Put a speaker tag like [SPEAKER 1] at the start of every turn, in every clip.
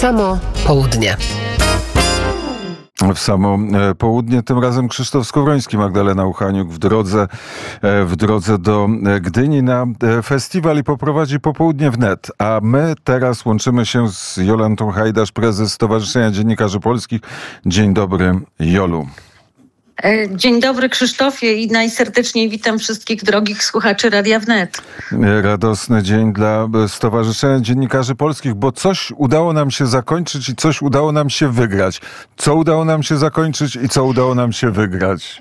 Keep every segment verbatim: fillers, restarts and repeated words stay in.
[SPEAKER 1] samo południe.
[SPEAKER 2] W samo południe, tym razem Krzysztof Skowroński, Magdalena Uchaniuk w drodze, w drodze do Gdyni na festiwal i poprowadzi popołudnie wnet. A my teraz łączymy się z Jolantą Hajdasz, prezes Stowarzyszenia Dziennikarzy Polskich. Dzień dobry, Jolu.
[SPEAKER 3] Dzień dobry, Krzysztofie, i najserdeczniej witam wszystkich drogich słuchaczy Radia Wnet.
[SPEAKER 2] Radosny dzień dla Stowarzyszenia Dziennikarzy Polskich, bo coś udało nam się zakończyć i coś udało nam się wygrać. Co udało nam się zakończyć i co udało nam się wygrać?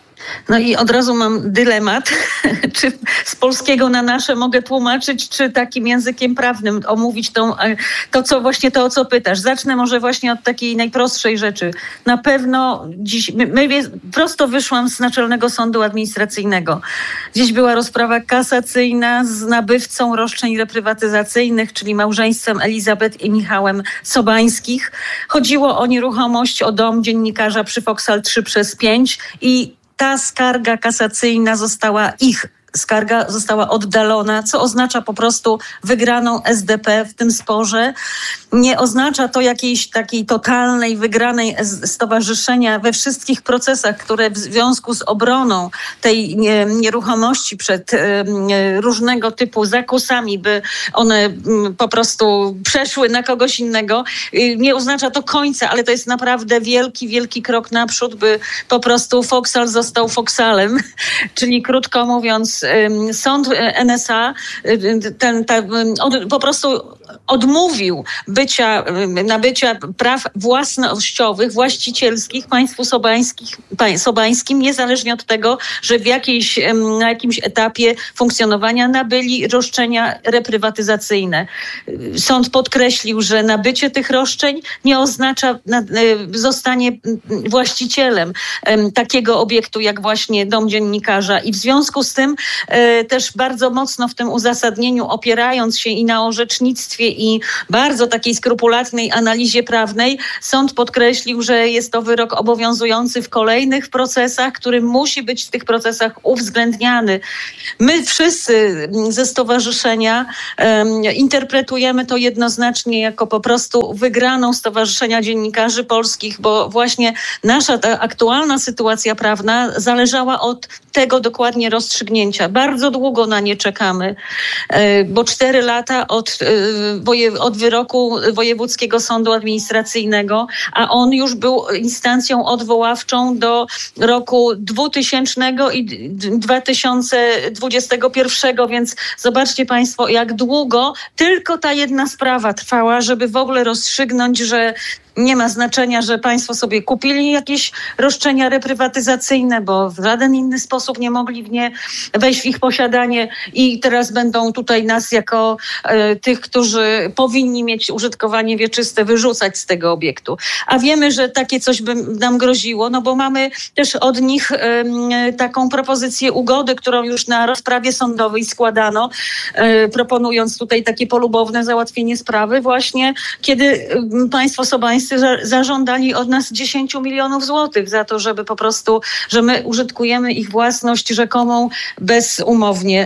[SPEAKER 3] No i od razu mam dylemat, czy z polskiego na nasze mogę tłumaczyć, czy takim językiem prawnym omówić tą, to, co właśnie to, o co pytasz. Zacznę może właśnie od takiej najprostszej rzeczy. Na pewno dziś, my, my prosto wyszłam z Naczelnego Sądu Administracyjnego. Dziś była rozprawa kasacyjna z nabywcą roszczeń reprywatyzacyjnych, czyli małżeństwem Elizabeth i Michałem Sobańskich. Chodziło o nieruchomość, o dom dziennikarza przy Foksal trzy przez pięć i ta skarga kasacyjna została ich Skarga została oddalona, co oznacza po prostu wygraną S D P w tym sporze. Nie oznacza to jakiejś takiej totalnej wygranej stowarzyszenia we wszystkich procesach, które w związku z obroną tej nieruchomości przed różnego typu zakusami, by one po prostu przeszły na kogoś innego. Nie oznacza to końca, ale to jest naprawdę wielki, wielki krok naprzód, by po prostu Foksal został Foksalem, czyli krótko mówiąc, sąd N S A ten, ten, od, po prostu odmówił bycia, nabycia praw własnościowych, właścicielskich państwu sobańskich, sobańskim, niezależnie od tego, że w jakiejś, na jakimś etapie funkcjonowania nabyli roszczenia reprywatyzacyjne. Sąd podkreślił, że nabycie tych roszczeń nie oznacza zostanie właścicielem takiego obiektu, jak właśnie dom dziennikarza, i w związku z tym też bardzo mocno w tym uzasadnieniu, opierając się i na orzecznictwie, i bardzo takiej skrupulatnej analizie prawnej, sąd podkreślił, że jest to wyrok obowiązujący w kolejnych procesach, który musi być w tych procesach uwzględniany. My wszyscy ze stowarzyszenia um, interpretujemy to jednoznacznie jako po prostu wygraną Stowarzyszenia Dziennikarzy Polskich, bo właśnie nasza ta aktualna sytuacja prawna zależała od tego dokładnie rozstrzygnięcia. Bardzo długo na nie czekamy, bo cztery lata od, od wyroku Wojewódzkiego Sądu Administracyjnego, a on już był instancją odwoławczą do roku dwutysięcznego i dwa tysiące dwudziestego pierwszego, więc zobaczcie Państwo, jak długo tylko ta jedna sprawa trwała, żeby w ogóle rozstrzygnąć, że nie ma znaczenia, że państwo sobie kupili jakieś roszczenia reprywatyzacyjne, bo w żaden inny sposób nie mogli w nie wejść w ich posiadanie i teraz będą tutaj nas jako e, tych, którzy powinni mieć użytkowanie wieczyste, wyrzucać z tego obiektu. A wiemy, że takie coś by nam groziło, no bo mamy też od nich e, taką propozycję ugody, którą już na rozprawie sądowej składano, e, proponując tutaj takie polubowne załatwienie sprawy właśnie, kiedy e, państwo sobańskie zażądali od nas dziesięć milionów złotych za to, żeby po prostu, że my użytkujemy ich własność rzekomą bezumownie.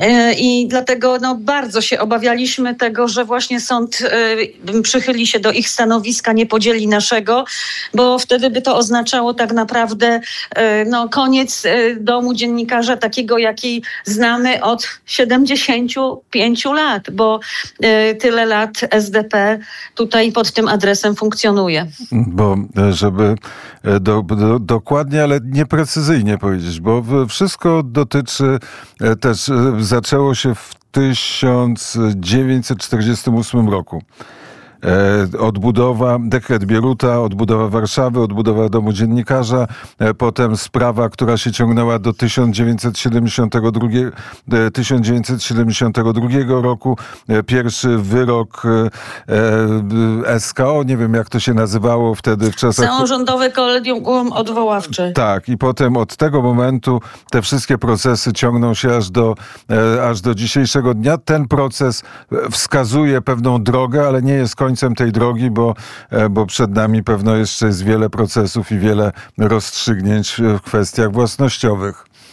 [SPEAKER 3] I dlatego no, bardzo się obawialiśmy tego, że właśnie sąd przychyli się do ich stanowiska, nie podzieli naszego, bo wtedy by to oznaczało tak naprawdę no, koniec domu dziennikarza takiego, jaki znamy od siedemdziesięciu pięciu lat, bo tyle lat S D P tutaj pod tym adresem funkcjonuje.
[SPEAKER 2] Bo żeby do, do, dokładnie, ale nieprecyzyjnie powiedzieć, bo wszystko dotyczy też, zaczęło się w tysiąc dziewięćset czterdziestym ósmym roku. Odbudowa, dekret Bieruta, odbudowa Warszawy, odbudowa domu dziennikarza, potem sprawa, która się ciągnęła do tysiąc dziewięćset siedemdziesiątego drugiego roku, pierwszy wyrok S K O, nie wiem jak to się nazywało wtedy w czasach...
[SPEAKER 3] Samorządowe Kolegium Odwoławcze.
[SPEAKER 2] Tak, i potem od tego momentu te wszystkie procesy ciągną się aż do, aż do dzisiejszego dnia. Ten proces wskazuje pewną drogę, ale nie jest końcem tej drogi, bo, bo przed nami pewno jeszcze jest wiele procesów i wiele rozstrzygnięć w kwestiach własnościowych.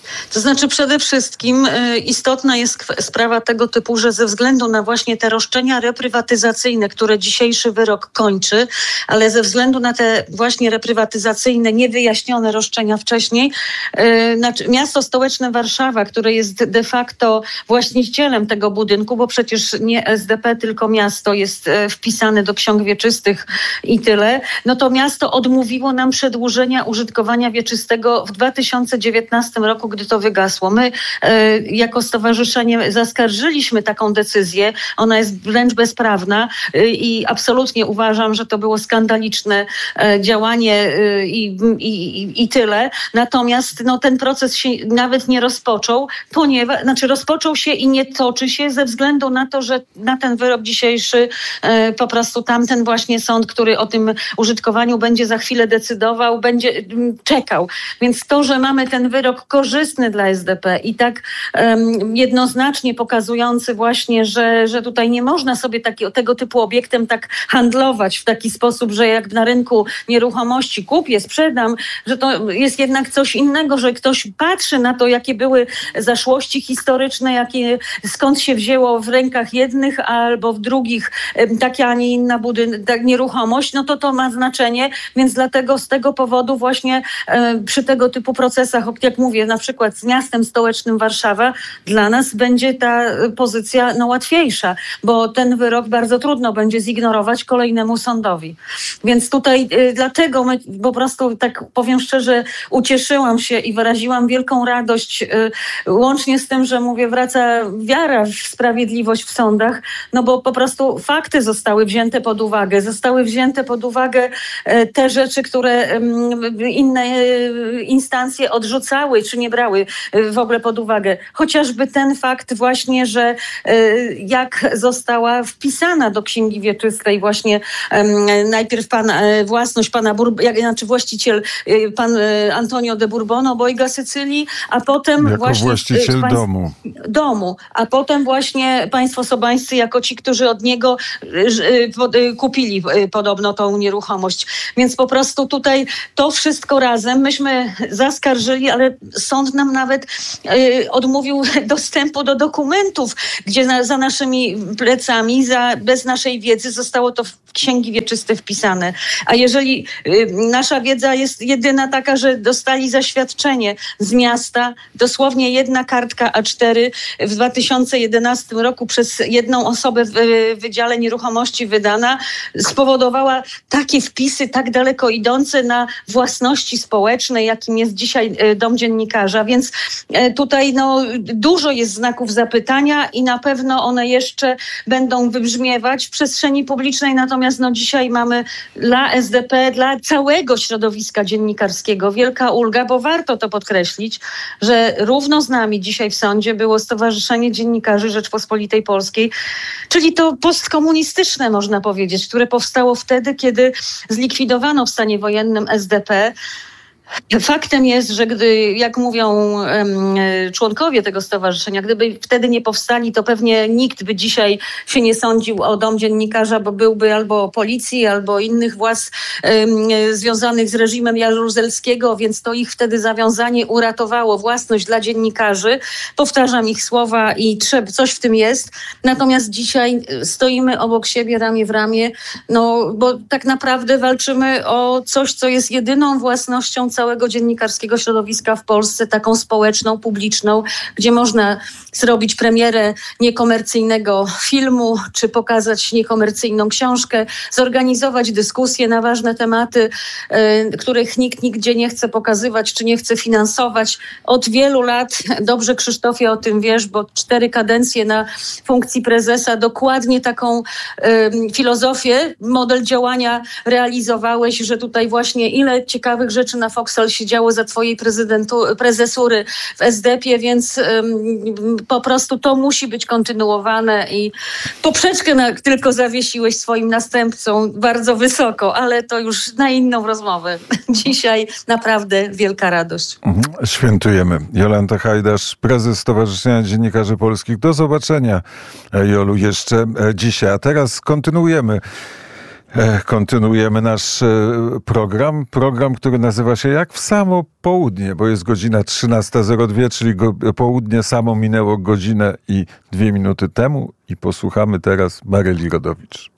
[SPEAKER 3] To znaczy przede wszystkim y, istotna jest kw- sprawa tego typu, że ze względu na właśnie te roszczenia reprywatyzacyjne, które dzisiejszy wyrok kończy, ale ze względu na te właśnie reprywatyzacyjne, niewyjaśnione roszczenia wcześniej, y, znaczy miasto stołeczne Warszawa, które jest de facto właścicielem tego budynku, bo przecież nie S D P, tylko miasto jest y, wpisane do ksiąg wieczystych i tyle, no to miasto odmówiło nam przedłużenia użytkowania wieczystego w dwa tysiące dziewiętnastym roku, gdy to wygasło. My e, jako stowarzyszenie zaskarżyliśmy taką decyzję. Ona jest wręcz bezprawna e, i absolutnie uważam, że to było skandaliczne e, działanie e, i, i, i tyle. Natomiast no, ten proces się nawet nie rozpoczął, ponieważ, znaczy rozpoczął się i nie toczy się ze względu na to, że na ten wyrok dzisiejszy e, po prostu tamten właśnie sąd, który o tym użytkowaniu będzie za chwilę decydował, będzie m, czekał. Więc to, że mamy ten wyrok korzystny dla S D P i tak um, jednoznacznie pokazujący właśnie, że, że tutaj nie można sobie taki, tego typu obiektem tak handlować w taki sposób, że jak na rynku nieruchomości kupię, sprzedam, że to jest jednak coś innego, że ktoś patrzy na to, jakie były zaszłości historyczne, jakie, skąd się wzięło w rękach jednych albo w drugich um, taka, a nie inna budyn- tak, nieruchomość, no to to ma znaczenie, więc dlatego z tego powodu właśnie um, przy tego typu procesach, jak mówię, na przykład z miastem stołecznym Warszawa, dla nas będzie ta pozycja no, łatwiejsza, bo ten wyrok bardzo trudno będzie zignorować kolejnemu sądowi. Więc tutaj y, dlatego my po prostu tak powiem szczerze, ucieszyłam się i wyraziłam wielką radość, y, łącznie z tym, że mówię, wraca wiara w sprawiedliwość w sądach, no bo po prostu fakty zostały wzięte pod uwagę, zostały wzięte pod uwagę y, te rzeczy, które y, inne y, instancje odrzucały, czy nie brały w ogóle pod uwagę. Chociażby ten fakt właśnie, że jak została wpisana do Księgi Wieczystej właśnie najpierw pan, własność pana, Bur- jak, znaczy właściciel pan Antonio de Bourbono, obojga Sycylii, a potem
[SPEAKER 2] jako
[SPEAKER 3] właśnie
[SPEAKER 2] właściciel
[SPEAKER 3] państw,
[SPEAKER 2] domu.
[SPEAKER 3] domu, a potem właśnie państwo sobańscy jako ci, którzy od niego kupili podobno tą nieruchomość. Więc po prostu tutaj to wszystko razem myśmy zaskarżyli, ale sąd nam nawet y, odmówił dostępu do dokumentów, gdzie na, za naszymi plecami, za, bez naszej wiedzy zostało to w księgi wieczyste wpisane. A jeżeli y, nasza wiedza jest jedyna taka, że dostali zaświadczenie z miasta, dosłownie jedna kartka A cztery w dwa tysiące jedenastym roku przez jedną osobę w y, Wydziale Nieruchomości wydana, spowodowała takie wpisy tak daleko idące na własności społecznej, jakim jest dzisiaj y, Dom Dziennikarza. Więc y, tutaj no, dużo jest znaków zapytania i na pewno one jeszcze będą wybrzmiewać w przestrzeni publicznej. Natomiast no, dzisiaj mamy dla S D P, dla całego środowiska dziennikarskiego wielka ulga, bo warto to podkreślić, że równo z nami dzisiaj w sądzie było Stowarzyszenie Dziennikarzy Rzeczpospolitej Polskiej, czyli to postkomunistyczne, można powiedzieć, które powstało wtedy, kiedy zlikwidowano w stanie wojennym S D P. Faktem jest, że gdy, jak mówią um, członkowie tego stowarzyszenia, gdyby wtedy nie powstali, to pewnie nikt by dzisiaj się nie sądził o Dom Dziennikarza, bo byłby albo policji, albo innych władz um, związanych z reżimem jaruzelskiego, więc to ich wtedy zawiązanie uratowało własność dla dziennikarzy. Powtarzam ich słowa i trzeba, coś w tym jest. Natomiast dzisiaj stoimy obok siebie ramię w ramię, no bo tak naprawdę walczymy o coś, co jest jedyną własnością całego dziennikarskiego środowiska w Polsce, taką społeczną, publiczną, gdzie można zrobić premierę niekomercyjnego filmu, czy pokazać niekomercyjną książkę, zorganizować dyskusje na ważne tematy, y, których nikt nigdzie nie chce pokazywać, czy nie chce finansować. Od wielu lat, dobrze Krzysztofie o tym wiesz, bo cztery kadencje na funkcji prezesa, dokładnie taką y, filozofię, model działania realizowałeś, że tutaj właśnie ile ciekawych rzeczy na Foxal się działo za twojej prezydentu- prezesury w S D P-ie, więc um, po prostu to musi być kontynuowane i poprzeczkę na, tylko zawiesiłeś swoim następcą bardzo wysoko, ale to już na inną rozmowę. Dzisiaj naprawdę wielka radość.
[SPEAKER 2] Świętujemy. Jolanta Hajdasz, prezes Stowarzyszenia Dziennikarzy Polskich. Do zobaczenia, Jolu, jeszcze dzisiaj. A teraz kontynuujemy Kontynuujemy nasz program, program, który nazywa się Jak w samo południe, bo jest godzina trzynasta zero dwa, czyli go, południe samo minęło godzinę i dwie minuty temu i posłuchamy teraz Maryli Rodowicz.